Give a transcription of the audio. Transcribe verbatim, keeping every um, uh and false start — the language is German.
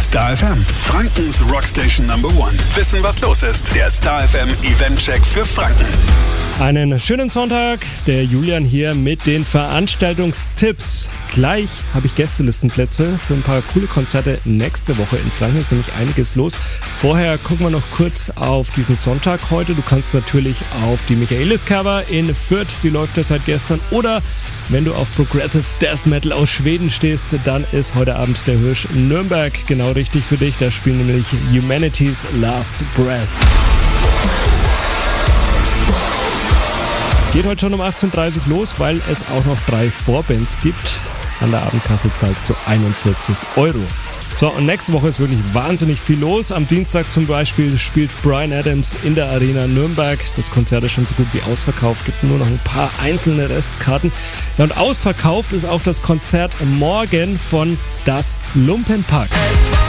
Star F M, Frankens Rockstation Number One. Wissen, was los ist. Der Star F M Eventcheck für Franken. Einen schönen Sonntag, der Julian hier mit den Veranstaltungstipps. Gleich habe ich Gästelistenplätze für ein paar coole Konzerte nächste Woche in Franken. Ist nämlich einiges los. Vorher gucken wir noch kurz auf diesen Sonntag heute. Du kannst natürlich auf die Michaelis-Cover in Fürth, die läuft ja seit gestern. Oder wenn du auf Progressive Death Metal aus Schweden stehst, dann ist heute Abend der Hirsch Nürnberg genau richtig für dich. Da spielen nämlich Humanity's Last Breath. Geht heute schon um achtzehn Uhr dreißig los, weil es auch noch drei Vorbands gibt. An der Abendkasse zahlst du einundvierzig Euro. So, und nächste Woche ist wirklich wahnsinnig viel los. Am Dienstag zum Beispiel spielt Bryan Adams in der Arena Nürnberg. Das Konzert ist schon so gut wie ausverkauft, gibt nur noch ein paar einzelne Restkarten. Ja, und ausverkauft ist auch das Konzert morgen von Das Lumpenpack.